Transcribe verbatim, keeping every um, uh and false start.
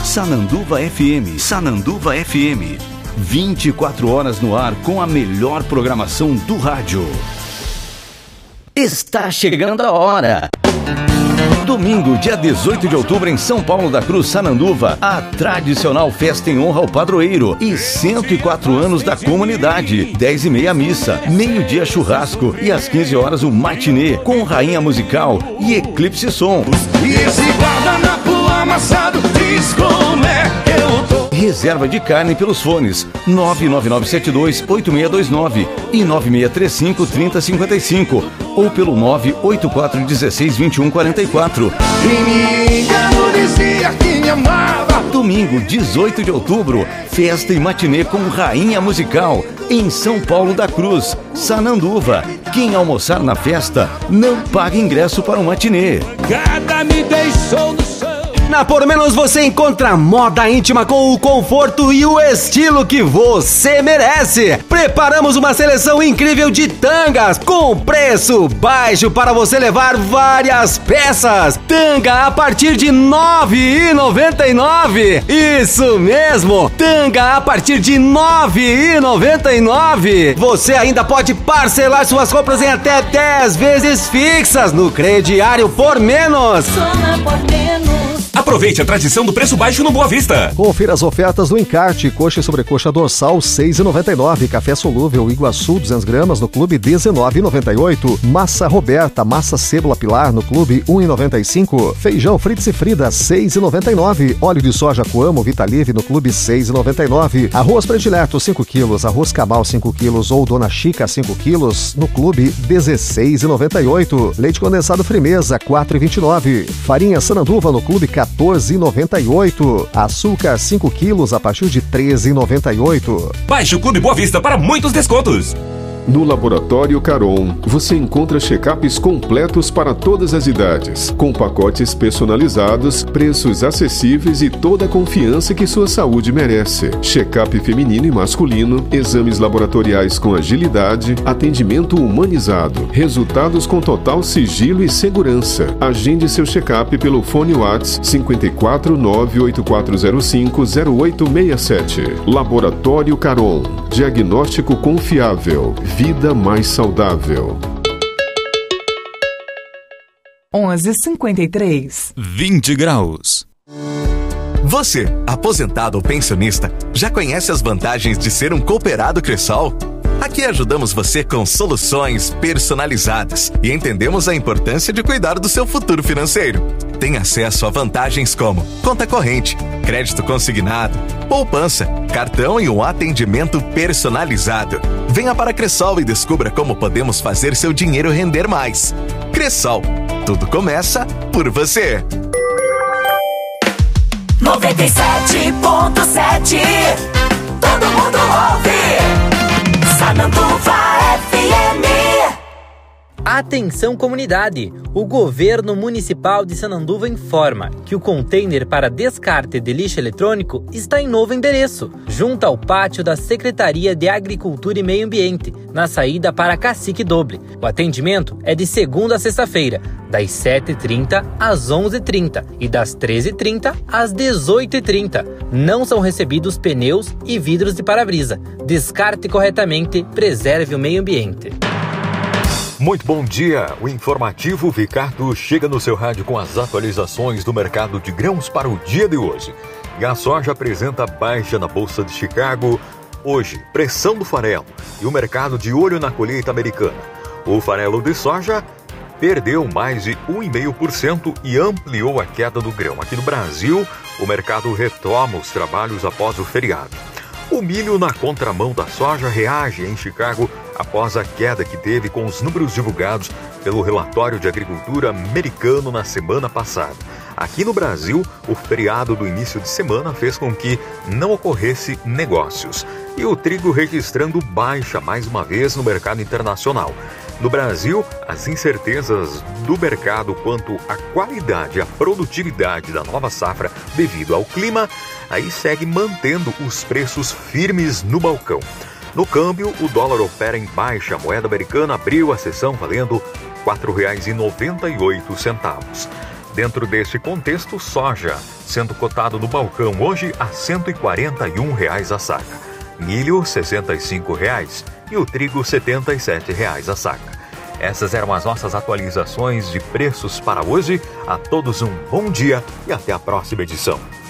Sananduva F M, Sananduva F M. vinte e quatro horas no ar com a melhor programação do rádio. Está chegando a hora. Domingo, dia dezoito de outubro, em São Paulo da Cruz, Sananduva, a tradicional festa em honra ao padroeiro e cento e quatro anos da comunidade. dez e meia missa, meio-dia churrasco e às quinze horas o matinê com Rainha Musical e Eclipse Som. E esse guardanapo amassado diz como é que eu tô. Reserva de carne pelos fones nove nove nove sete dois oito seis dois nove e nove seis três cinco, três zero cinco cinco ou pelo nove oito quatro um seis, dois um quatro quatro. Domingo, dezoito de outubro, festa e matinê com Rainha Musical em São Paulo da Cruz, Sananduva. Quem almoçar na festa não paga ingresso para o matinê. Cada me deixou no chão. Na Por Menos você encontra moda íntima com o conforto e o estilo que você merece. Preparamos uma seleção incrível de tangas com preço baixo para você levar várias peças. Tanga a partir de nove reais e noventa e nove centavos. Isso mesmo, tanga a partir de nove reais e noventa e nove centavos. Você ainda pode parcelar suas compras em até dez vezes fixas no crediário Por Menos. Só na Por Menos. Aproveite a tradição do preço baixo no Boa Vista. Confira as ofertas do encarte. Coxa e sobrecoxa dorsal seis reais e noventa e nove centavos. Café solúvel Iguaçu duzentas gramas no Clube dezenove reais e noventa e oito centavos. Massa Roberta, massa cebola pilar no Clube um real e noventa e cinco centavos. Feijão Fritz e Frida seis reais e noventa e nove centavos. Óleo de soja Coamo Vitalive no Clube seis reais e noventa e nove centavos. Arroz predileto cinco quilos. Arroz Cabal cinco quilos ou Dona Chica cinco quilos no Clube dezesseis reais e noventa e oito centavos. Leite condensado Frimeza quatro reais e vinte e nove centavos. Farinha Sananduva no Clube quatorze reais e noventa e oito centavos. Açúcar cinco quilos a partir de treze reais e noventa e oito centavos. Baixe o Clube Boa Vista para muitos descontos. No Laboratório Caron, você encontra check-ups completos para todas as idades, com pacotes personalizados, preços acessíveis e toda a confiança que sua saúde merece. Check-up feminino e masculino, exames laboratoriais com agilidade, atendimento humanizado, resultados com total sigilo e segurança. Agende seu check-up pelo fone WhatsApp cinco quatro nove oito quatro zero cinco zero oito seis sete. Laboratório Caron, diagnóstico confiável. Vida mais saudável. onze e cinquenta e três. vinte graus. Você, aposentado ou pensionista, já conhece as vantagens de ser um cooperado Cressol? Aqui ajudamos você com soluções personalizadas e entendemos a importância de cuidar do seu futuro financeiro. Tem acesso a vantagens como conta corrente, crédito consignado, poupança, cartão e um atendimento personalizado. Venha para a Cressol e descubra como podemos fazer seu dinheiro render mais. Cressol, tudo começa por você. noventa e sete ponto sete. Todo mundo ouve. Sananduva F M. Atenção comunidade! O governo municipal de Sananduva informa que o container para descarte de lixo eletrônico está em novo endereço, junto ao pátio da Secretaria de Agricultura e Meio Ambiente, na saída para Cacique Doble. O atendimento é de segunda a sexta-feira, das sete e trinta às onze e trinta e das treze e trinta às dezoito e trinta. Não são recebidos pneus e vidros de para-brisa. Descarte corretamente, preserve o meio ambiente. Muito bom dia! O informativo Vicardo chega no seu rádio com as atualizações do mercado de grãos para o dia de hoje. E a soja apresenta baixa na Bolsa de Chicago. Hoje, pressão do farelo e o mercado de olho na colheita americana. O farelo de soja perdeu mais de um vírgula cinco por cento e ampliou a queda do grão. Aqui no Brasil, o mercado retoma os trabalhos após o feriado. O milho, na contramão da soja, reage em Chicago após a queda que teve com os números divulgados pelo relatório de agricultura americano na semana passada. Aqui no Brasil, o feriado do início de semana fez com que não ocorresse negócios. E o trigo registrando baixa mais uma vez no mercado internacional. No Brasil, as incertezas do mercado quanto à qualidade e à produtividade da nova safra devido ao clima, aí segue mantendo os preços firmes no balcão. No câmbio, o dólar opera em baixa. A moeda americana abriu a sessão valendo quatro reais e noventa e oito centavos. Dentro desse contexto, soja, sendo cotado no balcão hoje a cento e quarenta e um reais a saca. Milho, sessenta e cinco reais e o trigo, setenta e sete reais a saca. Essas eram as nossas atualizações de preços para hoje. A todos um bom dia e até a próxima edição.